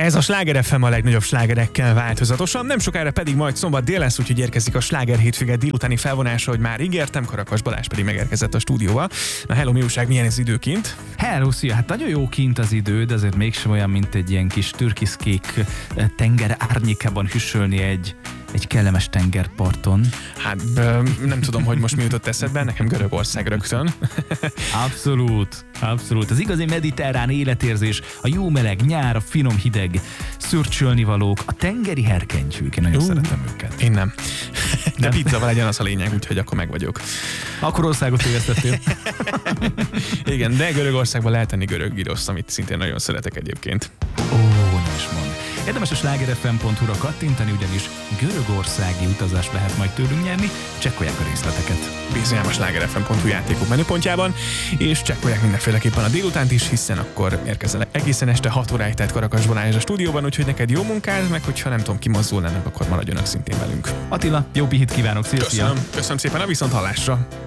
Ez a Sláger FM a legnagyobb slágerekkel változatosan, nem sokára pedig majd szombat dél lesz, úgyhogy érkezik a Sláger hétvége délutáni felvonása, hogy már ígértem, Karakas Balázs pedig megérkezett a stúdióba. Na hello, mi újság, milyen ez idő kint? Hello, szia, hát nagyon jó kint az idő, de azért mégsem olyan, mint egy ilyen kis türkiszkék tenger árnyékában hüsölni egy kellemes tengerparton. Hát nem tudom, hogy most mi jutott eszedbe, nekem Görögország rögtön. Abszolút. Az igazi mediterrán életérzés, a jó meleg nyár, a finom hideg, szürcsölnivalók, a tengeri herkentyűk, én nagyon szeretem őket. Én nem. De pizzával legyen az a lényeg, úgyhogy akkor meg vagyok. Akkor országot tévesztettél. Igen, de Görögországban lehet tenni görög giroszt, amit szintén nagyon szeretek egyébként. Nem is mond. Érdemes a slágerfm.hu-ra kattintani, ugyanis görögországi utazást lehet majd tőlünk nyerni, csekkolják a részleteket. Bizonyám a slágerfm.hu játékok menüpontjában, és csekkolják mindenféleképpen a délutánt is, hiszen akkor érkezel egészen este 6 óráig, tehát Karakas Balázs a stúdióban, úgyhogy neked jó munkád, meg hogyha nem tudom, kimozdulnának, akkor maradjanak szintén velünk. Attila, jó pihit kívánok, szia! Köszönöm szépen, a viszonthallásra!